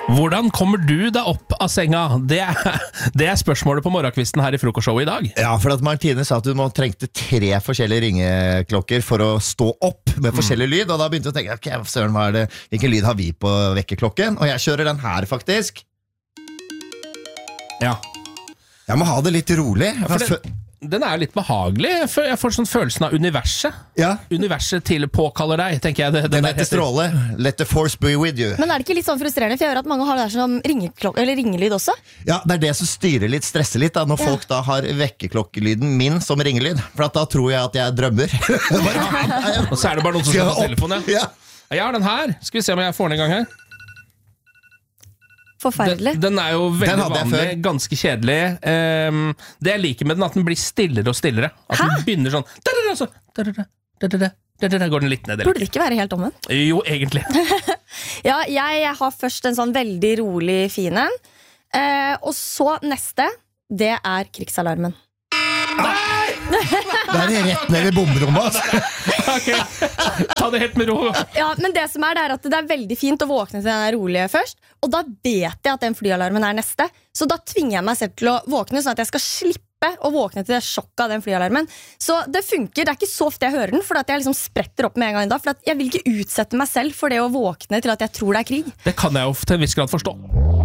Hvordan kommer du deg opp av senga? Det er spørsmålet på morgenkvisten her i frokostshowet i dag. Ja, for at Martine sa at du trengte 3 forskjellige ringeklokker for å stå opp med forskjellig lyd, og da begynte jeg å tenke, ok, søren, hva er det? Hvilken lyd har vi på vekkerklokken? Og jeg kjører den her faktisk. Ja. Jeg må ha det litt rolig. Den er litt behagelig. Jeg får sånn følelsen av universet. Ja. Universet til påkaller deg, tenker jeg. Den heter stråle. Let the force be with you. Men er det ikke litt sånn frustrerende? For jeg hører at mange har det der som ringelyd også. Ja, det er det som styrer litt, stresser litt da, når folk da har vekkerklokkelyden min som ringelyd. For da tror jeg at jeg drømmer. Og så er det bare noen som skal på telefonen. Ja. Jeg har den her. Skal vi se om jeg får den en gang her. Forferdelig. Den er jo veldig vanlig, ganske kjedelig. Det jeg liker med den, at den blir stillere og stillere. At den begynner sånn går den litt ned. Burde det ikke være helt omvendt? Jo, egentlig. Ja, jeg har først en sånn veldig rolig fin en. Og så neste, det er krigsalarmen. Det er rett ned i bomberommet. Ok, ta det helt med ro. Ja, men det som er at det er veldig fint å våkne til den rolige først. Og da vet jeg at den flyalarmen er neste. Så da tvinger jeg meg selv til å våkne, sånn at jeg skal slippe å våkne til det sjokket av den flyalarmen. Så det funker, det er ikke så ofte jeg hører den, for at jeg liksom spretter opp med en gang da. For at jeg vil ikke utsette meg selv for det å våkne til at jeg tror det er krig. Det kan jeg jo til en viss grad forstå.